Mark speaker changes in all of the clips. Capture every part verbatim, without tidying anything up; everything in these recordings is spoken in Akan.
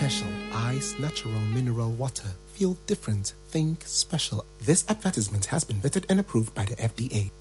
Speaker 1: special. Ice natural mineral water. Feel different. Think special. This advertisement has been vetted and approved by the F D A.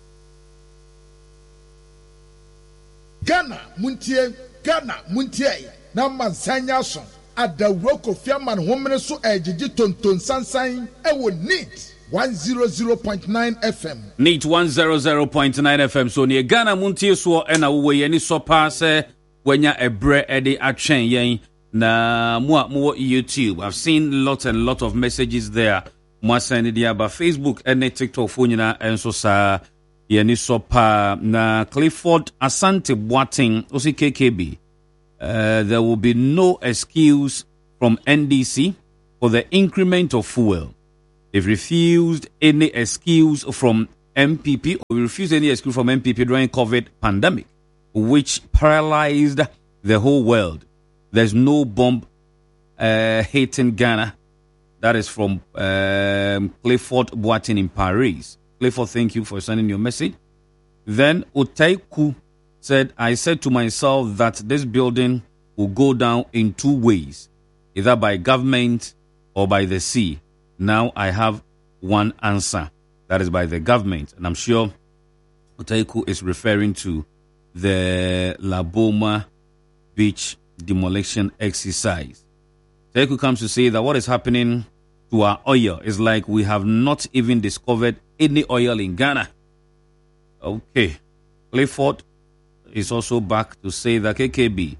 Speaker 2: Ghana muntie Ghana muntie na mansanya so adawro Kofi man homene so ejiji tonton sansan e wo neat one hundred point nine F M
Speaker 3: neat one hundred point nine F M so ne Ghana muntie so e na wo ye ni so pa se wanya ebre e de atwen yen na mo mo YouTube. I've seen lots and lot of messages there. Mo send dia ba Facebook and TikTok fo nyina enso sa Yeni sopa na Clifford Asante Boateng Osi K K B. Uh, there will be no excuse from N D C for the increment of fuel. They've refused any excuse from M P P, or refused any excuse from M P P during COVID pandemic, which paralyzed the whole world. There's no bomb uh, hitting Ghana. That is from um, Clifford Boateng in Paris. Clifford, thank you for sending your message. Then Otaiku said, I said to myself that this building will go down in two ways, either by government or by the sea. Now I have one answer. That is by the government. And I'm sure Otaiku is referring to the Laboma beach demolition exercise. Otaiku comes to say that what is happening to our oil is like we have not even discovered any oil in Ghana. Okay. Clifford is also back to say that K K B,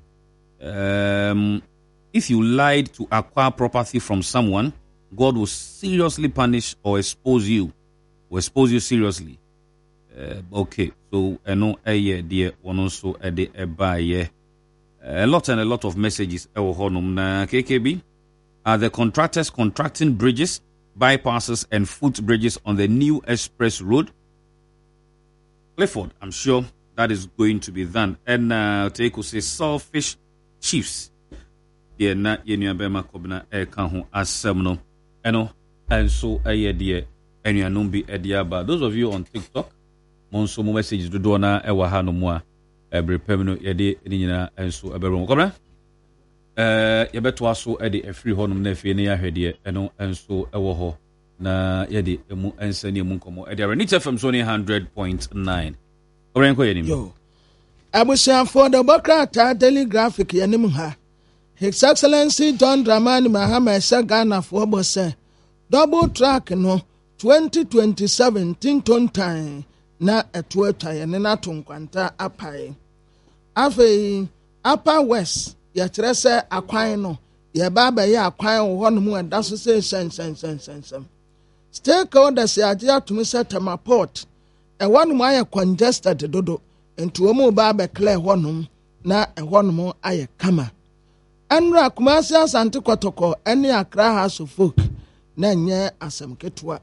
Speaker 3: um, if you lied to acquire property from someone, God will seriously punish or expose you. Will expose you seriously. Uh, okay. So, I know a year, dear, one also a day, a buy, a lot and a lot of messages. K K B. Are the contractors contracting bridges, bypasses, and footbridges on the new express road? Clifford, I'm sure that is going to be done. And uh, Teiko says selfish chiefs. Yeah, na yenu abema kobna e kanhu asemno. Eno, and so aye dear, and you numbi ediaba. Those of you on TikTok, monso mo message do dona e waha no moa. Every permanent yede ninyina and so aberon kobna. Uh, yebeto aso ede efri honum na afie ne yahwede eno enso ewo ho na yede emu ensani emu nkomo ede Renit F M so one hundred point nine oren ko yenim yo abusia for the Bokrata Daily Graphic yenim ha His Excellency John Dramani Mahama say Ghana for bo say double track no twenty twenty-seven ton time na etueta ye ne na tonkwanta apai afei Upper West yɛkyerɛ sɛ akwan no yɛba bɛyɛ akwan wɔ hɔ no mu ɛda so sɛ sɛnsɛnsɛnsɛnsɛm stakeholders yɛagye atumi sɛ Tema Port ɛhɔ no mu ayɛ congested dodo nti wɔn mu ba bɛklɛ hɔ no na ɛhɔ no mu ayɛ kama ɛnura Kumasi Asante Kotoko ɛne Accra House of Folk na nyɛ asɛm ketewa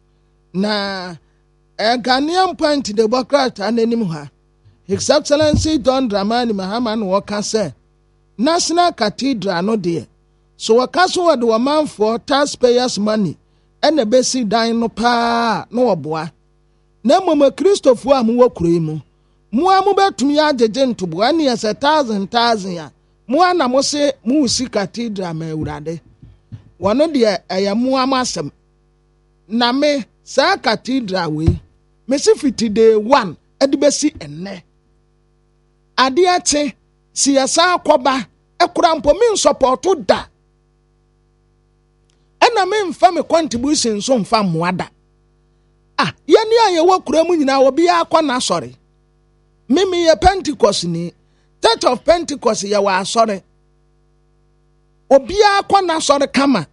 Speaker 3: na ɛGhanaian Point de Bokrata n'anim ha His Excellency John Dramani Mahama no wɔka sɛ National Cathedral no dear. So waka so wade man for taxpayers money and a besi dan no pa no oboa. Na mama Christopher amu wo kuro mu. Mu amu betumi agege ntoboa ne yɛ thousand thousand ya. Mu ana mo se mu si cathedral ma awurade. Wono de ɛyɛ mu amasem. Na me sa cathedral we. Me si fiti day one e de besi enne. Ade ate si yasa akoba ekura mpo mi support da ena me mfa me contribution so mfa moada ah yeni aye wo kura mu nyina obi akọ na sori me me ye Pentecost ni Church of Pentecost ye wa sori obi akọ na sori kama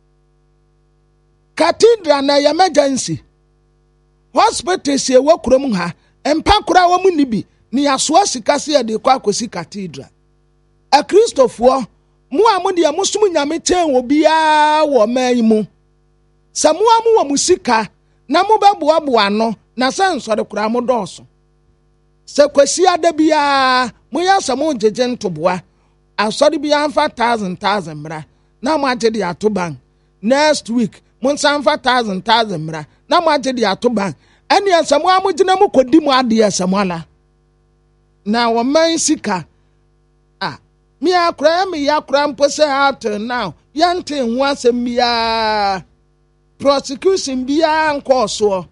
Speaker 3: cathedral na ye emergency hospital se wo kura mu ha empa kura wo mu nibi ni asoa sikase ye de kwa akosi cathedral a Christopher mu amu de amusum nyame chen obia wo man mu samu amu wo musika na mu beboaboa no na sensore kura mu doso se kwasi ada bia mu ya samu jeje ntoboa asori bia mfa thousand thousand mra na mu age de ato ban next week mu nsanfa thousand thousand mra na mu age de ato ban ene asamu amu gina mu kodi mu ade asamu ala na wo man sika ah
Speaker 4: Me akra me yakra mpo say out now. Yante ho asem bia. Prosecution bia nko so.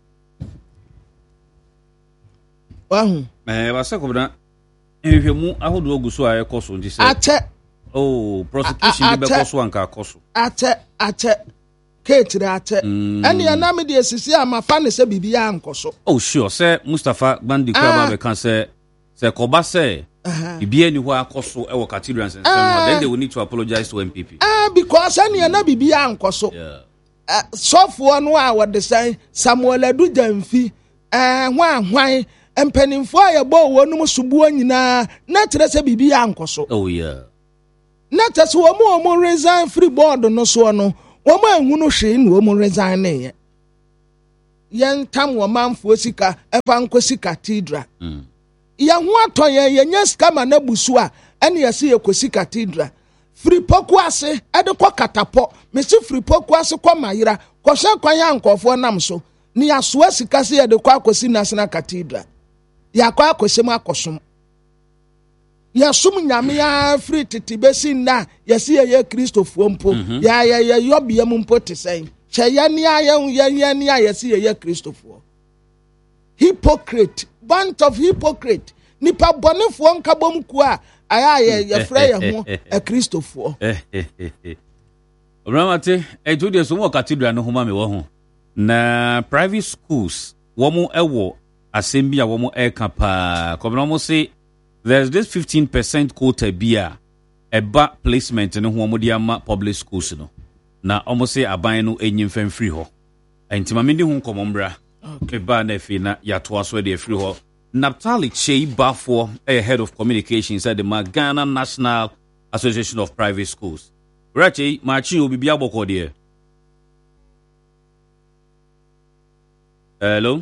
Speaker 4: Wahu.
Speaker 3: Eh wasa ko bra. Ehwehwemu ahodo oguso a ekoso nti say.
Speaker 4: Ache.
Speaker 3: Oh, prosecution bi be koso anka koso.
Speaker 4: Ache, ache. Ketire ache. Ene na me de esisi amafa ne se bibia nkoso.
Speaker 3: Oh sure, say Mustafa Bandi kwa ba be kan say say koba say bibia ni ho akoso e wo cathedral and then they will need to apologize to M P P.
Speaker 4: Ah, because ene na bibia nkoso. Yeah. Uh, sofo no a wode say Samuel Adu Jamfi eh hwan hwan empanimfo a yebo wonum subuo nyina na tere se bibia nkoso.
Speaker 3: Oh yeah.
Speaker 4: Na tere se wo mo mo resign free board no so no wo mo ehunu hwe no wo mo resign ne ye. Yen tam wo manfo sika efa nkosi cathedral. Mm. Ya ho aton ye yenya sika ma na busu a ene yesi yekosi cathedral. Free poku ase ede kwa katapo mesi free poku ase kwa mayira kwa hwe kwan ya nkofo nam so ni asoa sika se ede kwa akosi national cathedral ya kwa akosem akosom ya sum nyame ya free titibesi na yesi ye Kristofo mpo mm-hmm. ya ya ya yobie mu mpo tesen hye ya ni aye ya ya ni yesi ye Kristofo hypocrite bunch of hypocrite nipa bonefo nkabom ku a aya ye ye frɛ ye ho a Kristofo
Speaker 3: Obramate e to de so mo cathedral no homa me wo ho na private schools wo mo ewo asem bia wo mo e ka pa ko no mo say there's this fifteen percent quota bia eba placement no ho mo dia ma public schools no na omo say aban no enyim fam free ho entima me di ho nkomombra okay ba na fi na ya to aso de free ho Naphtali Chei Bafo, a head of communications at the Ghana National Association of Private Schools. Rachi, Marchi will be biaboko dear. Hello?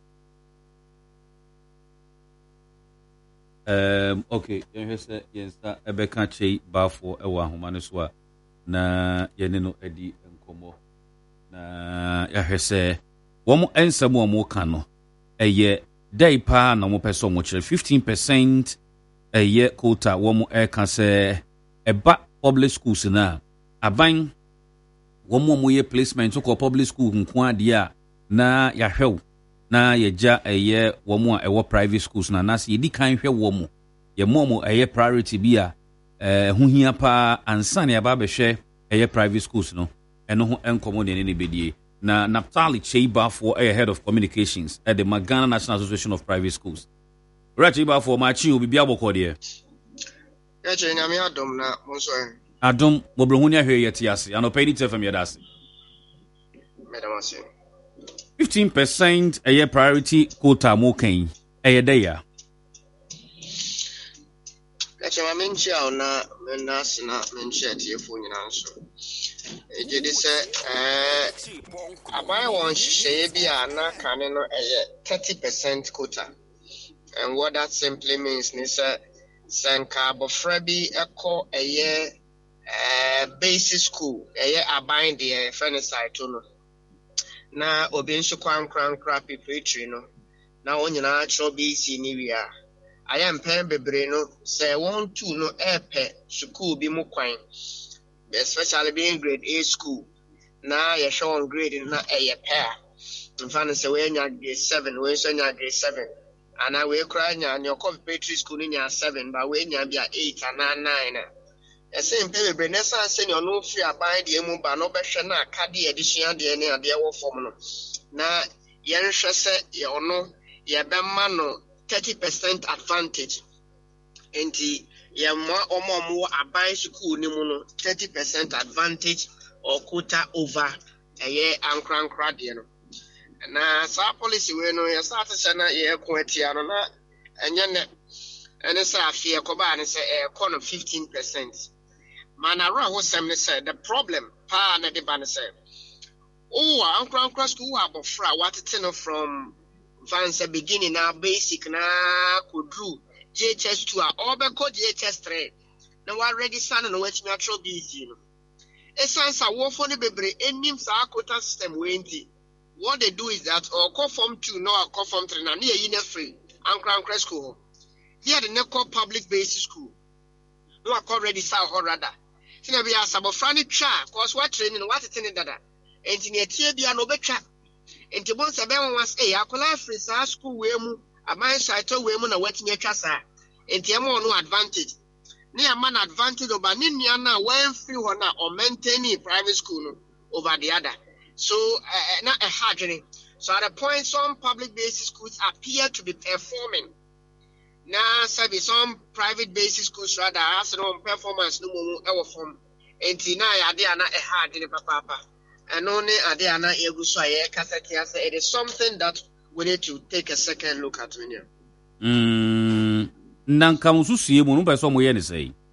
Speaker 3: Um, okay, yes, yes, Ebeka Chei Bafo, Ewa Humaniswa, na Yanino Edi and Komo. Na Yahese, one more answer more more cano. A year. Day pa na mo peso mo chere fifteen percent a year quota wo mo e ka se e ba public schools na aban wo mo mo ye placement ko public school nko ade a na ya hwew na ye ja e ye wo mo e wo private schools na na se di kan hwe wo mo ye mo mo e ye priority bi a eh hu hia pa ansa na ya ba be hwe e ye private schools no eno ho enkomo de ne ne bedie. Na Naphtali Chei Bafo, a head of communications at the Ghana National Association of Private Schools. Rachi Bafo, Marchi will be biabo dear. Adom, Mobrohunia here yet yasi, and paid it from Yadasi. Fifteen percent a year priority quota mokain, a year day.
Speaker 5: Let your mention na Menasina mention your phone in answer. Ejide say eh abai won hye bia na kane no eye thirty percent quota. And what that simply means is say senka bofra bi ekọ eye eh basic school eye abai de friend site no na obi nso kwan kran kra preparatory no na onyina chro bc ni wi a aya mpen bebre no say one two no epe school bi mu kwan, especially being grade A school. Now you're showing grade in not a pair. In fact, say when you're grade seven, when you're grade seven, and I will cry and your preparatory school in your seven, but when you're eight and nine nine. The same paper, Brenessa saying you're no free by the emu, but no better na cardi edition D N A and the other formula. Now, you're say you know, you're no thirty percent advantage. And the ya more or more more a buy school ni muno thirty percent advantage or quota over a year and crank radiano. Na sa policy we no ya start sana ye kwetiano na enye ene sa afie koba ne say e kono fifteen percent. Mana ra ho sem ne say the problem pa na de ban say oh an crank school abofra watete no from Vansa beginning na basic na kodru J H S two are all because J H S three. Now already son and what's natural B C. A sense a war for the baby, and names our quota system twenty. What they do is that or call form two, no, or call form three, and near unit free, and crown crash school. Here the Neko public basic school. no already saw her rather. Tina be a sabofrani cha, cause what training, what it's in dada. And in a tea be an obecha. And to bones a ben was a akola free sa school wemu, a man saito wemu na wetting a chassa. And Tiamo no advantage. Near man advantage over Niniana when free one or maintaining private school over the other. So, uh, not a hard. So at a point, some public basic schools appear to be performing. Now, some private basic schools rather has no performance no more ever form. And Tina, they are not a hard in papa. And only are they are not able to say it is something that we need to take a second look at.
Speaker 3: Mm. We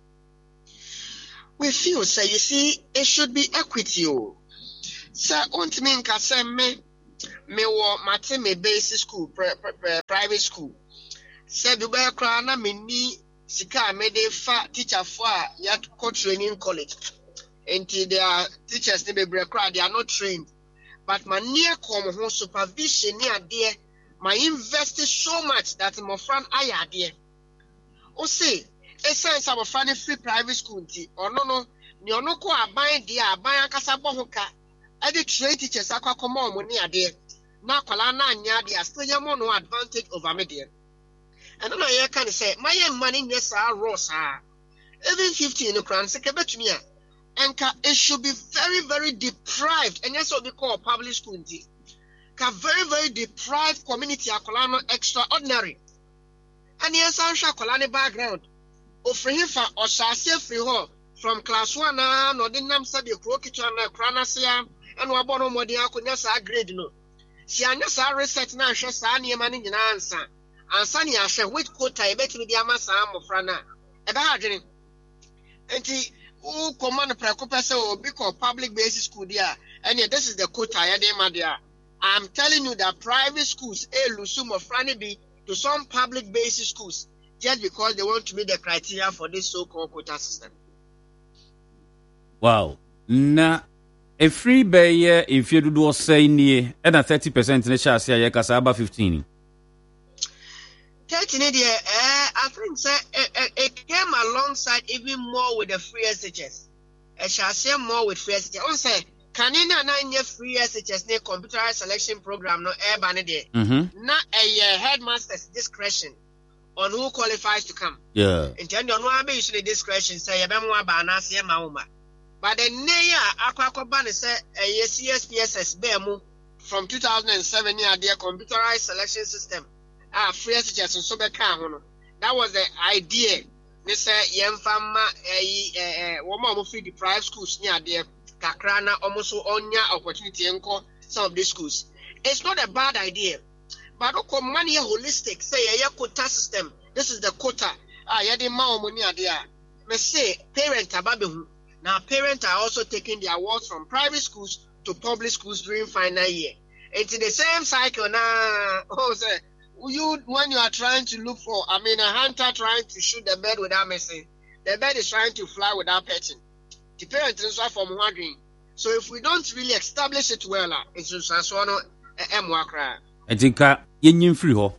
Speaker 5: feel, say, you see, it should be equity. Sir, don't mean ka say me me wo mate me basic school pre, pre, pre, private school. Say be be kra na me ni sika me de fa teacher for ya co training college. Enti their teachers they be kra they are not trained. But my near come home supervision near there my invested so much that my friend I there. O say a sense of a funny free private school tea or no no ni ono ko aban dia aban akasa bohoka. I did train teachers akwa komo money ade na kwala na anya they are still yamo no advantage over me there. And then I can say my money yes are rosa even fifteen no crown se kebe tumi a enka it should be very very deprived and yes what we call public school tea ka very very deprived community akwala no extraordinary. And yes I shall kwala ne background ofre hifa osase free ho from class one na no de nam sabe kro kitwa na krana sia and wa bono modi akonya sa grade no si anya sa research na hwe sa ne ma ne nyina ansa ansa ne ahwe with quota e betimi dia masa amofra na e ba adwene enti o command prekopese obi ko public basic school dia and this is the quota ya de ma dia. I'm telling you that private schools e lusu mofra ne bi to some public basic schools just because they want to meet the criteria for this so-called quota system.
Speaker 3: Wow. Na a free bay if you do say near and a thirty percent in the chassis yakasaba fifteen.
Speaker 5: Thirty uh, I think sir, it, it came alongside even more with the free S H S. I shall say more with free S H S. I say can you not nine year free S H S ne computerized selection program no air banner there.
Speaker 3: Mm-hmm.
Speaker 5: Not a uh, headmaster's discretion on who qualifies to come.
Speaker 3: Yeah.
Speaker 5: And then you know the discretion say yabemwa ba na se mauma. But the neya akwakoba ne say a C S P S S bemu from two thousand seven near their computerized selection system. Ah, free S H S so be kan ho no. That was the idea. They say yemfa ma eh eh wo ma free the private schools near there kakra na almost onya opportunity enko some of these schools. It's not a bad idea. But okay, money holistic say a quota system. This is the quota. Ah, ya de ma money there. Me say parents ababehu. Now parents are also taking their awards from private schools to public schools during final year. It's in the same cycle now. Oh, say you when you are trying to look for, I mean, a hunter trying to shoot the bird without missing, the bird is trying to fly without perching. The parents is from wondering. So if we don't really establish it well, it's just as one em wakra.
Speaker 3: I think yen free ho.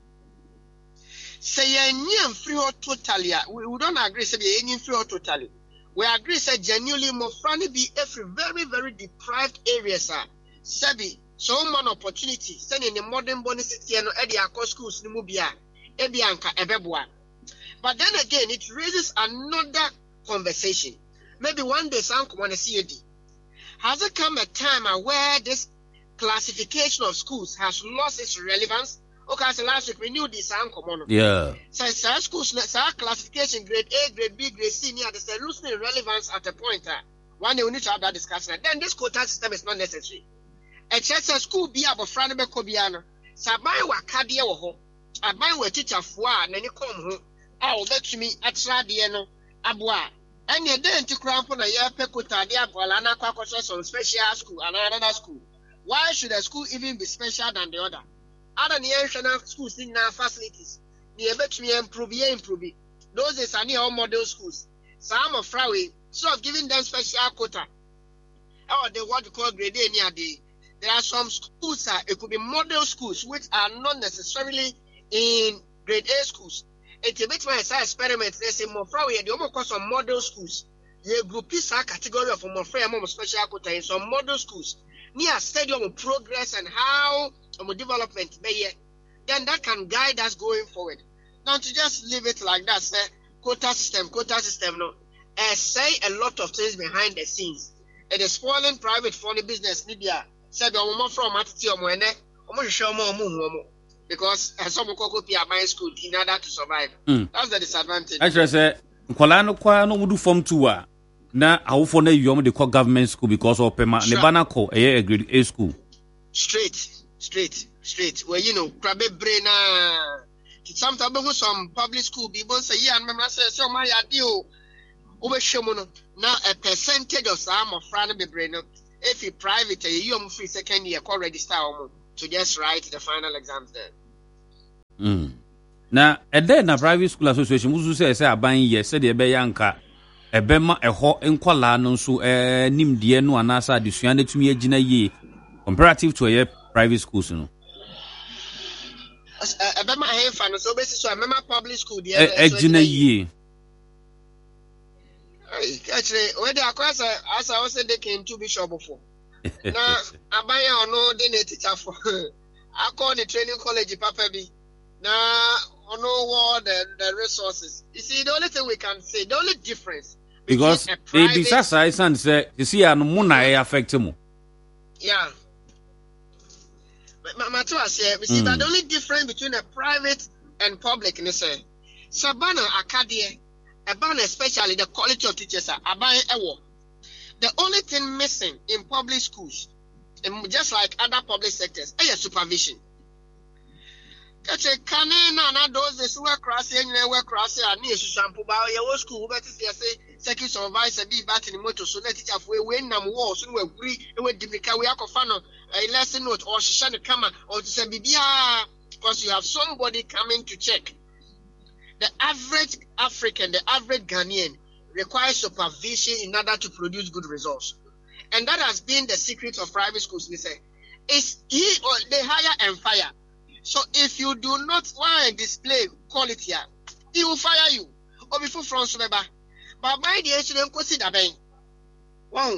Speaker 5: Say yen free ho totally. We, we don't agree. Say yen free ho totally. We agree. Say genuinely more funny be every very very deprived areas. Sebi so man opportunity. Send in the modern bonus city no edi akọ schools ni mubia. Ebi anka ebeboa. But then again, it raises another conversation. Maybe one day, some want to see it. Has it come a time where this classification of schools has lost its relevance? Okay, so last week we knew this.
Speaker 3: Yeah.
Speaker 5: So, so schools, so classification grade A, grade B, grade C, near they're losing relevance at a point. Uh, one day we need to have that discussion. Then this quota system is not necessary. A church school be about Franbe Kobiano. Sabai wa kadia wo. Abai wa teacher fwa na ni kom ho. Ah, obet me atra de no aboa. And you didn't to cramp on a year pekuta, dear Bolana Quacos on special school and another school. Why should a school even be special than the other? Other national schools in our facilities. Near bet me improve, ye improve. Those is a near model schools. Some of Frawe, so of giving them special quota. Oh, they want to call grade A near day. There are some schools, uh, it could be model schools, which are not necessarily in grade A schools. It's a bit my experiment. They say more from here. The almost some model schools. Ye group is a category of more free more special quota in some model schools. Near stadium of progress and how um, development may then that can guide us going forward. Not to just leave it like that, say quota system, quota system, no. Uh, say a lot of things behind the scenes. It is spoiling private funny business media. Said the woman from Matthew Moene, almost show more more because some copy at my school in order to survive. Mm. That's the disadvantage.
Speaker 3: Actually, say, Kolano kwa no mudu form two a na awofo na yom de call government school because of pema ne bana ko a grade A school. Straight,
Speaker 5: straight, straight. Well, you know, crabbe brain na sometimes we some public school people say yeah, and remember say so my deal. Over shomono now a percentage of some of friend be brain. If you private, you am free second year call register to just write the final exams there.
Speaker 3: Mm. Now, and then a private school association who say say aban ye said the beyanka a bema a ho enkwala no so eh nim de no anasa adesua na tumi agina ye comparative to a private schools no.
Speaker 5: A bema a fan so basic so a mema public school de
Speaker 3: agina ye.
Speaker 5: Actually, when they are as I was saying, they came to be shop before. Now, I buy or no, they need teacher for. I call the training college, Papa B. Now, I know what the, the resources. You see, the only thing we can say, the only difference.
Speaker 3: Because they decide and say, you see, and Muna affect him.
Speaker 5: Yeah. But my two say, we see that the only difference between a private and public, and they say, Sabana Acadia. About especially the quality of teachers are about ewo. The only thing missing in public schools, and just like other public sectors, is supervision. Catch a cannon and those who are crossing and work crossing and near shampoo by your school, but if you say second supervisor be bat in the motor, so let it have we win them walls and we agree with the we are fano a lesson note or shan come or to say Bibia because you have somebody coming to check. The average African, the average Ghanaian requires supervision in order to produce good results. And that has been the secret of private schools, we say. It's he or they hire and fire. So if you do not want to display quality, he will fire you. Or before France, but by the age of consider ben. Wow.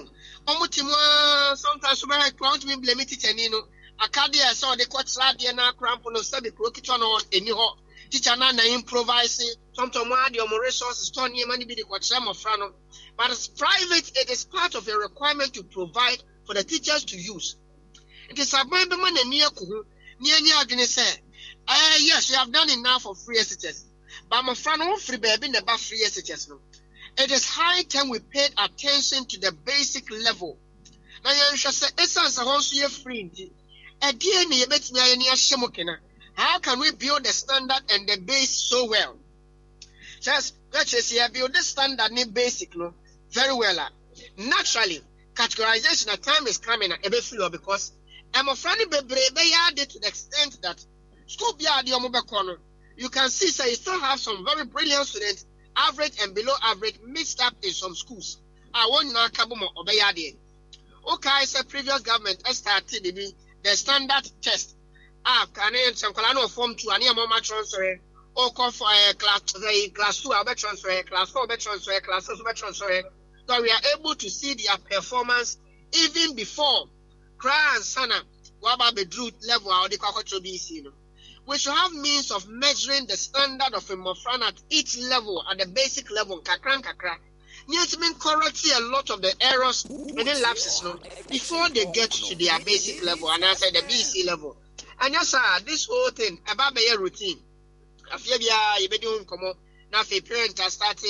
Speaker 5: Sometimes I want to blame it and you know, Acadia saw the court slide and now cramp on the subject, rocket on any hot. Teacher na na improvising sometimes more the more resources turn your money be the kwacham of frano but as private it is part of a requirement to provide for the teachers to use. It is a man and near kuhu near near gonna say eh yes we have done enough for free teachers but my frano free baby never free teachers no. It is high time we paid attention to the basic level. Now you should say essence a whole year free a D N A bet me any shemokena. How can we build the standard and the base so well? Just let's say you build the standard and basic no very well. Naturally, categorization at time is coming a bit flow because I'm a friendly baby to the extent that school be the corner. You can see so you still have some very brilliant students, average and below average mixed up in some schools. I want now kabumo obeyade. Okay, so previous government started the standard test. Ah, can I some colano form two and mama transfer or call for a class class two I'll be transfer, class four be transfer, class six be transfer. So we are able to see their performance even before Cry and Sana Waba be drew level or the Kokocho B C. We should have means of measuring the standard of a Mofran at each level, at the basic level, kakran kakra. Yet mean correct a lot of the errors and the lapses no before they get to their basic level and I said the B C level. And yes, sir, this whole thing about my routine. I feel you be doing come on. Now, if a parent has started,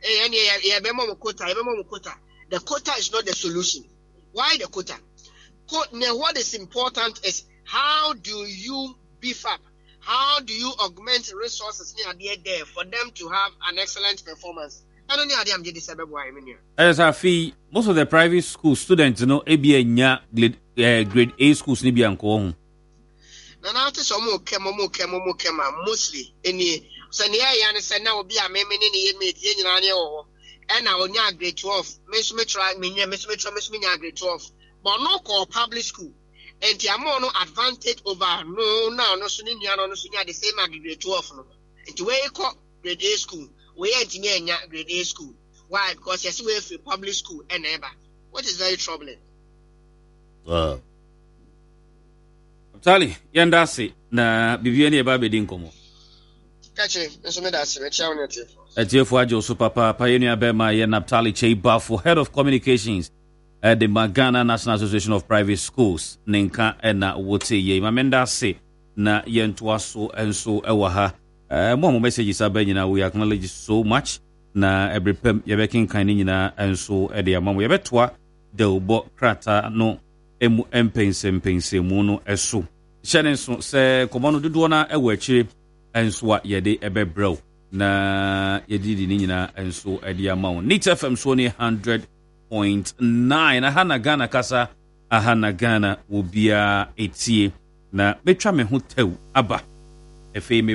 Speaker 5: the quota is not the solution. Why the quota? Now, what is important is how do you beef up? How do you augment resources near there for them to have an excellent performance? I don't know how I'm getting this.
Speaker 3: As I feel, most of the private school students, you know, A B A grade, uh, grade A schools, maybe uncle.
Speaker 5: Now, some more came, more came, more came, mostly any. So, near Yan said, now be a man in the and I will not grade twelve. Miss Mitra, Miss Mitra, Miss Minia grade twelve. But no call public school. And the amount no advantage over no, no, no, Sunia, no, Sunia, the same grade twelve. And the way grade A school. We ain't in grade A school. Why? Because yes, we have public school and never. What is very troubling.
Speaker 3: Wow. Tali, yandasi na bibiani eba bedin komo.
Speaker 5: Kache, nso me da se me chia wonete.
Speaker 3: Etiefo ajo so papa pa yenu abema ye Naptali Cheibafu, head of communications at the Ghana National Association of Private Schools. Nenka ena wote ye mamenda se na yentoa so enso ewa ha. Uh, mo messages abe nyina we acknowledge so much na every pem yebekin kan nyina enso e de amamo yebetoa de ubo krata no emu empense empense mu no eso hyene so se komono dodo na ewa akire enso a yede ebebrew na yedidi ni nyina enso e de amamo Nit F M so ne one hundred point nine ahana Ghana kasa ahana Ghana obia etie na betwa me ho tew aba efe